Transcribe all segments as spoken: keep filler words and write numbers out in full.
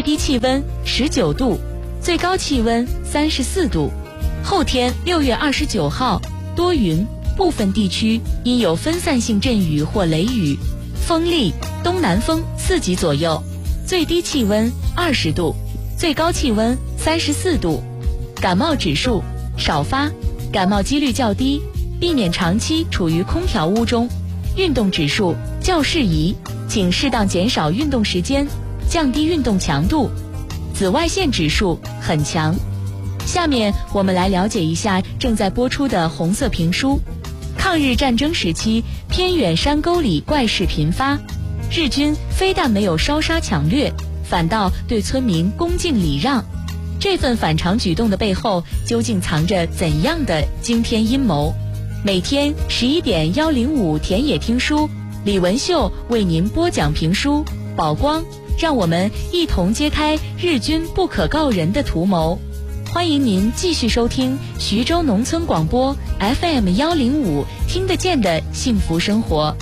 低气温十九度，最高气温三十四度。后天六月二十九号多云，部分地区因有分散性阵雨或雷雨，风力东南风四级左右，最低气温二十度，最高气温三十四度。感冒指数少发，感冒几率较低，避免长期处于空调屋中。运动指数较适宜，请适当减少运动时间，降低运动强度。紫外线指数很强。下面我们来了解一下正在播出的红色评书。抗日战争时期，偏远山沟里怪事频发，日军非但没有烧杀抢掠，反倒对村民恭敬礼让。这份反常举动的背后，究竟藏着怎样的惊天阴谋？每天十一点幺零五田野听书，李文秀为您播讲评书，宝光，让我们一同揭开日军不可告人的图谋。欢迎您继续收听徐州农村广播 F M 幺零五，听得见的幸福生活。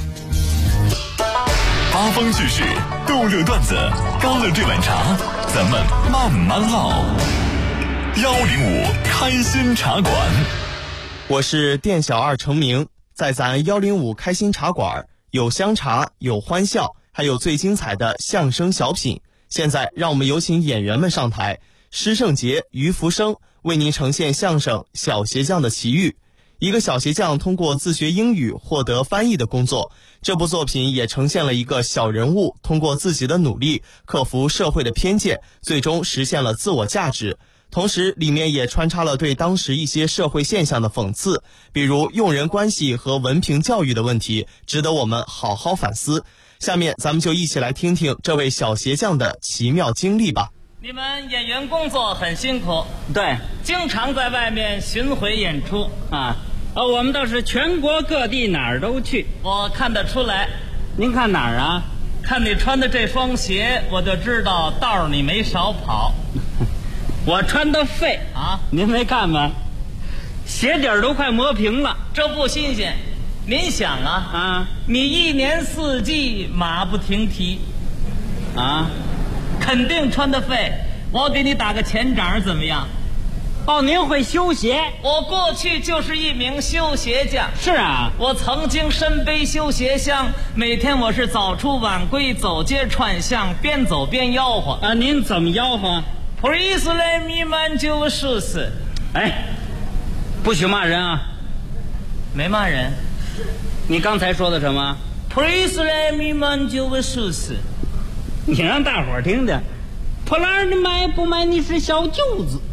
八方趣事，逗乐段子，干了这碗茶，咱们慢慢唠。幺零五开心茶馆， 我是店小二程明，在咱幺零五开心茶馆有香茶，有欢笑，还有最精彩的相声小品。现在让我们有请演员们上台。施圣杰、于福生为您呈现相声《小鞋匠的奇遇》。一个小鞋匠通过自学英语获得翻译的工作，这部作品也呈现了一个小人物通过自己的努力克服社会的偏见，最终实现了自我价值。同时里面也穿插了对当时一些社会现象的讽刺，比如用人关系和文凭教育的问题，值得我们好好反思。下面咱们就一起来听听这位小鞋匠的奇妙经历吧。 你们演员工作很辛苦， 对， 经常在外面巡回演出啊。呃，我们倒是全国各地哪儿都去， 我看得出来。 您看哪儿啊？ 看你穿的这双鞋，我就知道道儿你没少跑。 我穿的废啊， 您没看吗？鞋底儿都快磨平了， 这不新鲜。您想啊啊， 你一年四季马不停蹄啊， 肯定穿的废。我给你打个前掌怎么样？ 哦，您会修鞋？ 我过去就是一名修鞋匠。 是啊， 我曾经身背修鞋箱，每天我是早出晚归，走街串巷，边走边吆喝。 啊，您怎么吆喝？ 普伊斯莱米曼就试试。 哎，不许骂人啊！ 没骂人。 你刚才说的什么？ 普伊斯莱米曼就试试。 你让大伙儿听听，破烂的买不买你是小舅子。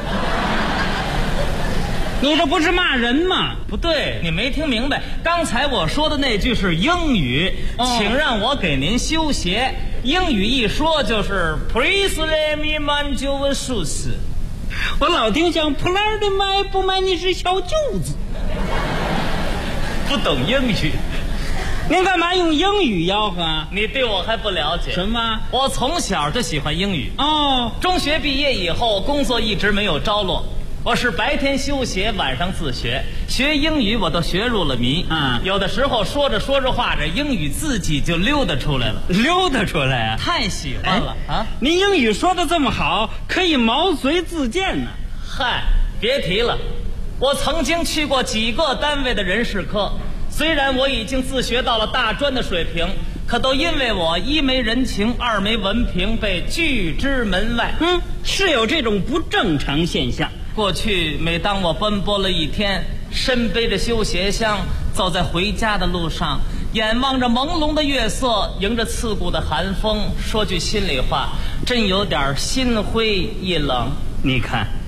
你这不是骂人吗？ 不对，你没听明白。刚才我说的那句是英语，哦、请让我给您修鞋。英语一说就是 Please let me man your shoes。 我老听像破烂的买不买你是小舅子。 不懂英语。 您干嘛用英语吆喝啊？ 你对我还不了解。 什么？ 我从小就喜欢英语。 哦， 中学毕业以后，工作一直没有着落。我是白天修鞋，晚上自学。学英语我都学入了迷啊！ 有的时候说着说着话，这英语自己就溜达出来了。 溜达出来啊？ 太喜欢了、哎、啊！ 您英语说的这么好，可以毛遂自荐呢。 嗨，别提了，我曾经去过几个单位的人事科。虽然我已经自学到了大专的水平，可都因为我一没人情，二没文凭，被拒之门外。 嗯，是有这种不正常现象。 过去每当我奔波了一天，身背着修鞋箱，走在回家的路上，眼望着朦胧的月色，迎着刺骨的寒风，说句心里话，真有点心灰意冷。 你看